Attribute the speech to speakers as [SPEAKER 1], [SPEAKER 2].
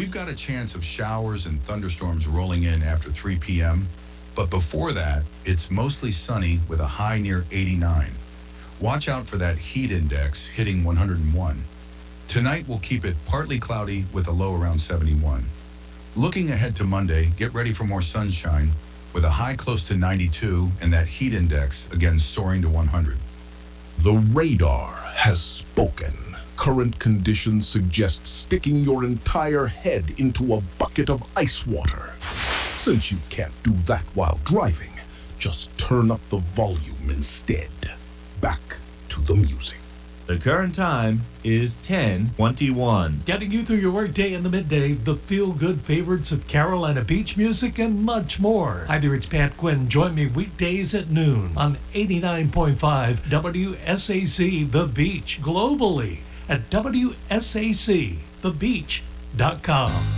[SPEAKER 1] we've got a chance of showers and thunderstorms rolling in after 3 p.m. But before that, it's mostly sunny with a high near 89. Watch out for that heat index hitting 101. Tonight, we'll keep it partly cloudy with a low around 71. Looking ahead to Monday, get ready for more sunshine with a high close to 92 and that heat index again soaring to 100.
[SPEAKER 2] The radar has spoken. Current conditions suggest sticking your entire head into a bucket of ice water. Since you can't do that while driving, just turn up the volume instead. Back to the music.
[SPEAKER 3] The current time is 10:21.
[SPEAKER 4] Getting you through your workday in the midday, the feel-good favorites of Carolina beach music, and much more. Hi there, it's Pat Quinn. Join me weekdays at noon on 89.5 WSAC The Beach, globally at WSACThebeach.com.